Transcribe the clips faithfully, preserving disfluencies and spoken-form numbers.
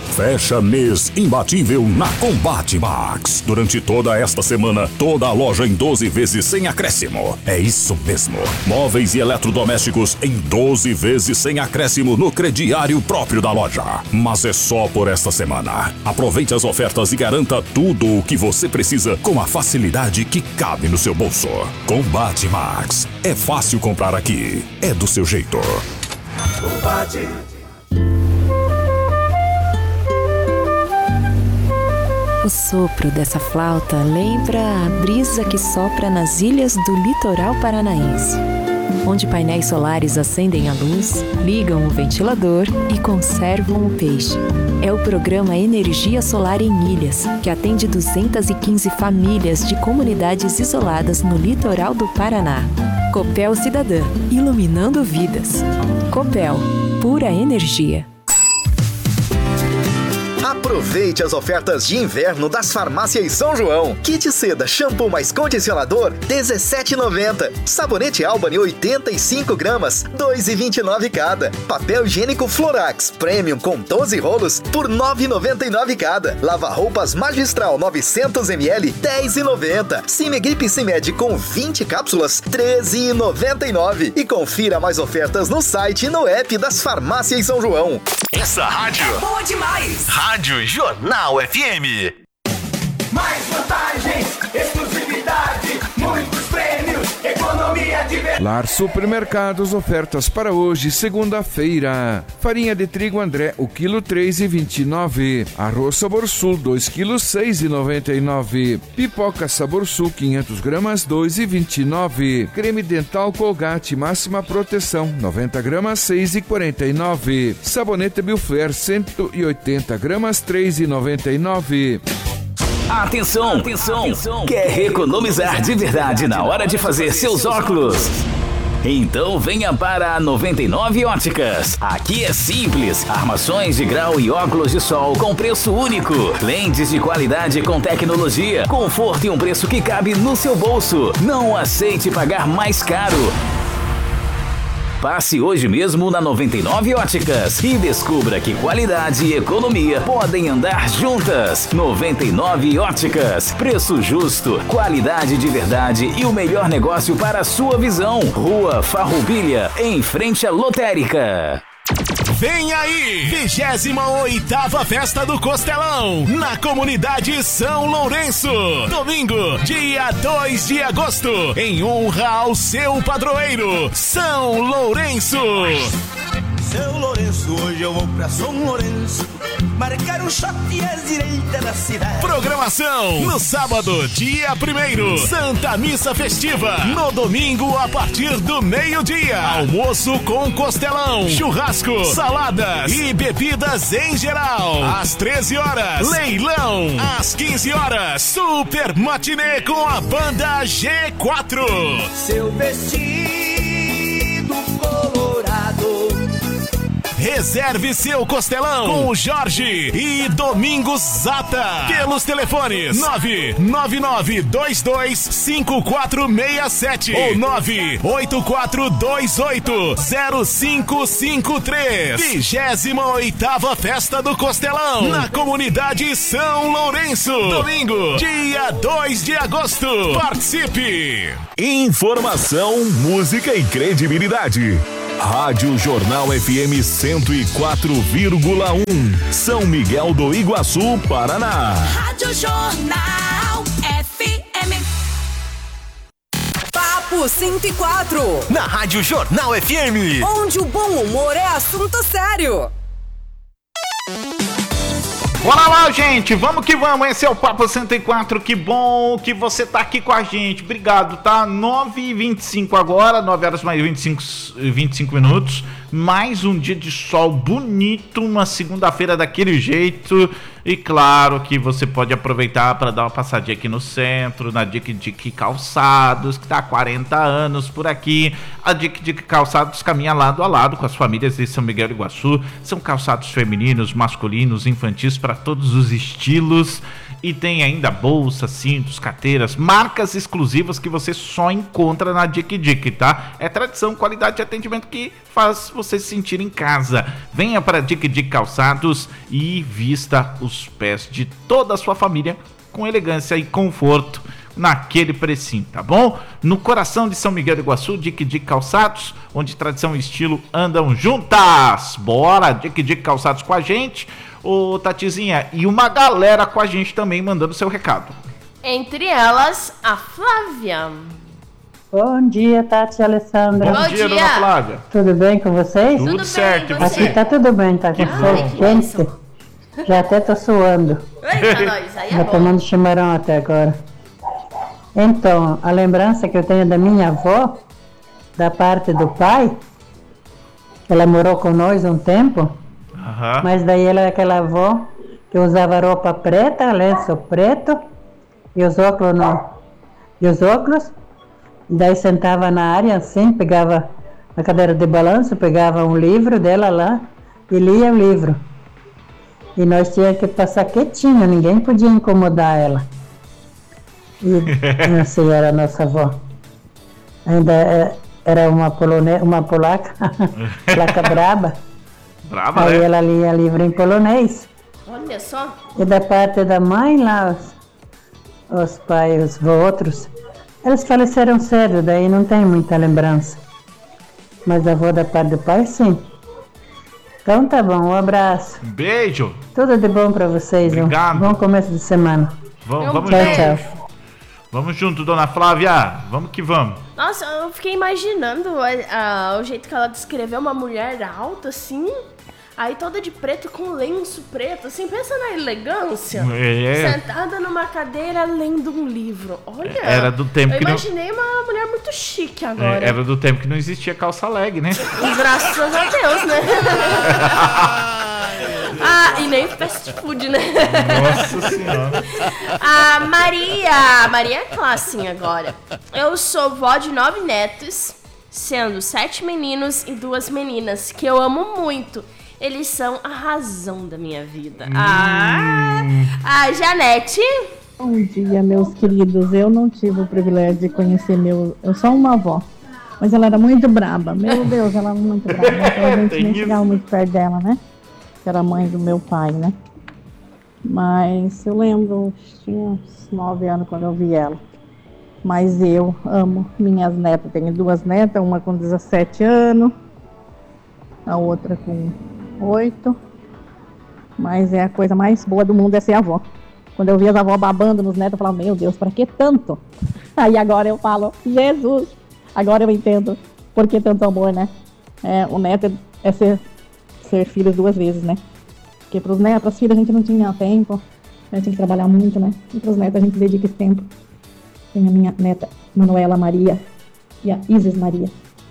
Fecha mês imbatível na Combate Max. Durante toda esta semana, toda a loja em doze vezes sem acréscimo. É isso mesmo. Móveis e eletrodomésticos em doze vezes sem acréscimo no crediário próprio da loja. Mas é só por esta semana. Aproveite as ofertas e garanta tudo o que você precisa com a facilidade que cabe no seu bolso. Combate Max. É fácil comprar aqui. É do seu jeito. Combate. O sopro dessa flauta lembra a brisa que sopra nas ilhas do litoral paranaense, onde painéis solares acendem a luz, ligam o ventilador e conservam o peixe. É o programa Energia Solar em Ilhas, que atende duzentas e quinze famílias de comunidades isoladas no litoral do Paraná. Copel Cidadã, iluminando vidas. Copel, pura energia. Aproveite as ofertas de inverno das farmácias São João. Kit seda shampoo mais condicionador dezessete reais e noventa centavos. Sabonete Albany oitenta e cinco gramas, dois reais e vinte e nove centavos cada. Papel higiênico Florax Premium com doze rolos por nove reais e noventa e nove centavos cada. Lava roupas Magistral novecentos mililitros, dez reais e noventa centavos. Cimegrip Cimed com vinte cápsulas, treze reais e noventa e nove centavos. E confira mais ofertas no site e no app das farmácias São João. Essa rádio é boa demais. Rádio Jornal F M. Mais vantagens, exclusividade, muitos prêmios, economia de verdade. Lar Supermercados, ofertas para hoje, segunda-feira. Farinha de trigo André, o quilo três reais e vinte e nove centavos. Arroz Sabor Sul, dois quilos, seis reais e noventa e nove centavos. Pipoca Sabor Sul, quinhentas gramas, dois reais e vinte e nove centavos. Creme dental Colgate, máxima proteção, noventa gramas, seis reais e quarenta e nove centavos. Sabonete Bilfer, cento e oitenta gramas, três reais e noventa e nove centavos. Atenção, atenção, atenção, quer economizar de verdade na hora de fazer seus óculos? Então venha para a noventa e nove Óticas. Aqui é simples, armações de grau e óculos de sol com preço único. Lentes de qualidade com tecnologia, conforto e um preço que cabe no seu bolso. Não aceite pagar mais caro. Passe hoje mesmo na noventa e nove Óticas e descubra que qualidade e economia podem andar juntas. noventa e nove Óticas. Preço justo, qualidade de verdade e o melhor negócio para a sua visão. Rua Farroupilha, em frente à Lotérica. Vem aí, vigésima oitava Festa do Costelão, na comunidade São Lourenço. Domingo, dia dois de agosto, em honra ao seu padroeiro, São Lourenço. São Lourenço, hoje eu vou pra São Lourenço, marcar um shot à direita da cidade. Programação, no sábado, dia primeiro, Santa Missa Festiva. No domingo, a partir do meio-dia, almoço com costelão, churrasco, saladas e bebidas em geral. Às treze horas, leilão. Às quinze horas, super matinê com a banda G quatro. Seu vestido colorado. Reserve seu costelão com o Jorge e Domingos Zata pelos telefones nove nove nove dois dois cinco quatro seis sete ou nove oito quatro dois oito zero cinco cinco três. vigésima oitava Festa do Costelão na comunidade São Lourenço. Domingo, dia dois de agosto. Participe! Informação, música e credibilidade. Rádio Jornal F M cento e quatro vírgula um, São Miguel do Iguaçu, Paraná. Rádio Jornal F M. Papo cento e quatro. Na Rádio Jornal F M. Onde o bom humor é assunto sério. Bora lá, gente, vamos que vamos, esse é o Papo cento e quatro, que bom que você tá aqui com a gente, obrigado, tá? nove e vinte e cinco agora, nove horas mais vinte e cinco, vinte e cinco minutos, mais um dia de sol bonito, uma segunda-feira daquele jeito, e claro que você pode aproveitar para dar uma passadinha aqui no centro, na Dick Dick Calçados, que tá há quarenta anos por aqui. A Dick Dick Calçados caminha lado a lado com as famílias de São Miguel do Iguaçu, são calçados femininos, masculinos, infantis, para todos os estilos, e tem ainda bolsas, cintos, carteiras, marcas exclusivas que você só encontra na Dick Dick, tá? É tradição, qualidade e atendimento que faz você se sentir em casa. Venha para Dick Dick Calçados e vista os pés de toda a sua família com elegância e conforto naquele precinho, tá bom? No coração de São Miguel do Iguaçu, Dick Dick Calçados, onde tradição e estilo andam juntas. Bora, Dick Dick Calçados com a gente, ô Tatizinha, e uma galera com a gente também mandando seu recado. Entre elas, a Flávia. Bom dia, Tati e Alessandra. Bom, Bom dia, dia, dona Flávia. Tudo bem com vocês? Tudo, tudo certo, bem, aqui tá tudo bem, tá com vocês? Gente, já até tô suando. Eita, nós, aí é já tomando chimarrão até agora. Então, a lembrança que eu tenho da minha avó, da parte do pai, ela morou com nós um tempo, uhum. Mas daí ela é aquela avó que usava roupa preta, lenço preto, e os óculos no, e os óculos, daí sentava na área assim, pegava a cadeira de balanço, pegava um livro dela lá e lia o livro. E nós tínhamos que passar quietinho, ninguém podia incomodar ela. E assim era a nossa avó. Ainda era uma, polone, uma polaca, polaca braba. Braba, aí né? Ela lia livro em polonês. Olha só. E da parte da mãe lá, os, os pais, os outros, eles faleceram cedo, daí não tem muita lembrança. Mas a avó da parte do pai, sim. Então tá bom, um abraço. Um beijo. Tudo de bom pra vocês. Obrigado. Um bom começo de semana. Vamos, vamos tchau, junto. tchau. Vamos junto, dona Flávia. Vamos que vamos. Nossa, eu fiquei imaginando a, a, o jeito que ela descreveu uma mulher alta, assim... Aí toda de preto com lenço preto, assim, pensa na elegância. É. Sentada numa cadeira lendo um livro. Olha, era do tempo eu que imaginei não... uma mulher muito chique agora. É, era do tempo que não existia calça leg, né? Graças a Deus, né? Ah, e nem fast food, né? Nossa Senhora. A Maria, Maria é classinha agora. Eu sou vó de nove netos, sendo sete meninos e duas meninas, que eu amo muito. Eles são a razão da minha vida. Hum. Ah, a Janete. Bom dia, meus queridos. Eu não tive o privilégio de conhecer meu... Eu sou uma avó, mas ela era muito braba. Meu Deus, ela era muito braba. Então a gente nem chegava muito perto dela, né? Que era a mãe do meu pai, né? Mas eu lembro, tinha uns nove anos quando eu vi ela. Mas eu amo minhas netas. Tenho duas netas, uma com dezessete anos, a outra com oito, mas é a coisa mais boa do mundo é ser avó. Quando eu via as avós babando nos netos, eu falava, meu Deus, pra que tanto? Aí agora eu falo, Jesus, agora eu entendo por que tanto amor, né? É, o neto é ser, ser filho duas vezes, né? Porque pros netos, pras filhas a gente não tinha tempo, a gente tinha que trabalhar muito, né? E pros netos a gente dedica esse tempo. Tem a minha neta, Manuela Maria, e a Isis Maria.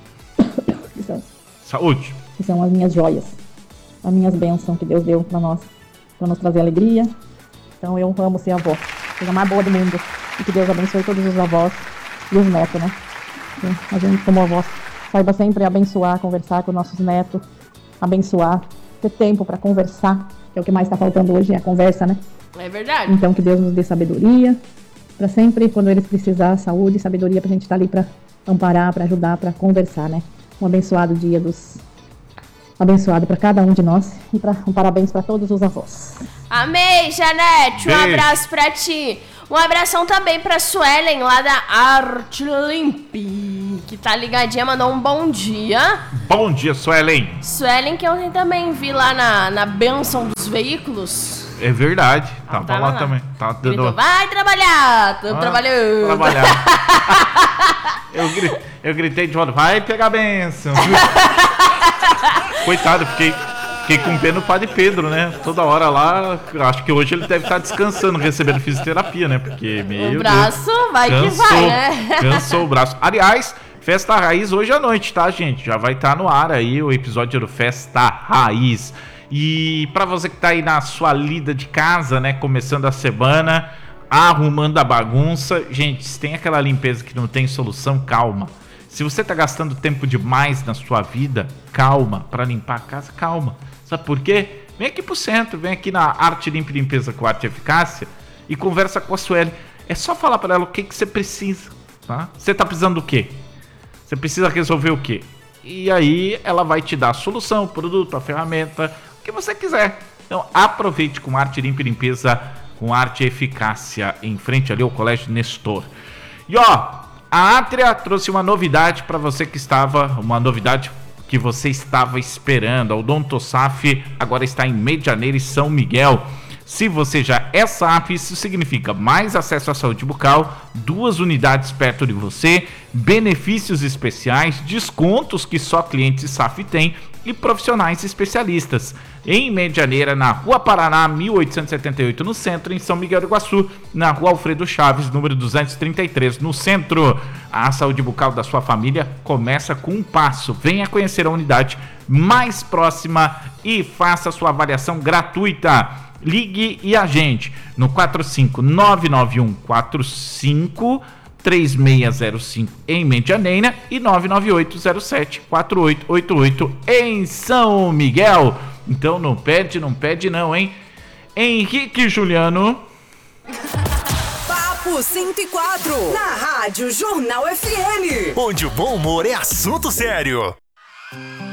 Saúde. Que são as minhas joias, as minhas bênçãos que Deus deu pra nós, pra nos trazer alegria. Então eu amo ser avó, coisa mais boa do mundo. E que Deus abençoe todos os avós e os netos, né? E a gente, como avó, saiba sempre abençoar, conversar com nossos netos, abençoar, ter tempo pra conversar, que é o que mais tá faltando hoje, é a conversa, né? É verdade. Então que Deus nos dê sabedoria, pra sempre, quando eles precisar, saúde e sabedoria pra gente estar ali pra amparar, pra ajudar, pra conversar, né? Um abençoado dia dos... Abençoado para cada um de nós e pra, um parabéns para todos os avós. Amém, Janete. Um Beijo. Abraço pra ti. Um abração também pra Suelen, lá da Arte Limp, que tá ligadinha, mandou um bom dia. Bom dia, Suelen. Suelen, que ontem também vi lá na, na Bênção dos Veículos. É verdade. Tava tava lá, lá. também. Tava dando... Gritou, vai trabalhar. Tô Ah, trabalhando. Trabalhar. eu, gritei, eu gritei de volta, vai pegar a bênção. Coitado, fiquei, fiquei com pena do Padre Pedro, né? Toda hora lá, acho que hoje ele deve estar descansando, recebendo fisioterapia, né? Porque, meu O braço Deus, vai cansou, que vai, né? Cansou o braço. Aliás, Festa Raiz hoje à noite, tá, gente? Já vai estar no ar aí o episódio do Festa Raiz. E pra você que tá aí na sua lida de casa, né? Começando a semana, arrumando a bagunça. Gente, se tem aquela limpeza que não tem solução, calma. Se você tá gastando tempo demais na sua vida, calma, para limpar a casa, calma. Sabe por quê? Vem aqui pro centro, vem aqui na Arte Limpa e Limpeza com Arte e Eficácia e conversa com a Sueli. É só falar para ela o que, que você precisa, tá? Você tá precisando do quê? Você precisa resolver o quê? e aí ela vai te dar a solução, o produto, a ferramenta, o que você quiser. Então aproveite com Arte Limpa e Limpeza, com Arte e Eficácia, em frente ali ao Colégio Nestor. E ó, a Atria trouxe uma novidade para você que estava, uma novidade que você estava esperando. A Odontosaf agora está em Medianeira e São Miguel. Se você já é S A F, isso significa mais acesso à saúde bucal, duas unidades perto de você, benefícios especiais, descontos que só clientes S A F têm e profissionais especialistas. Em Medianeira, na Rua Paraná, mil oitocentos e setenta e oito, no centro, em São Miguel do Iguaçu, na Rua Alfredo Chaves, número duzentos e trinta e três, no centro. A saúde bucal da sua família começa com um passo. Venha conhecer a unidade mais próxima e faça sua avaliação gratuita. Ligue e agende no quatro cinco nove nove um quatro cinco três seis zero cinco em Medianeira e nove nove oito zero sete quatro oito oito oito em São Miguel. Então não pede, não pede não, hein? Henrique Juliano. Papo cento e quatro, na Rádio Jornal F M. Onde o bom humor é assunto sério.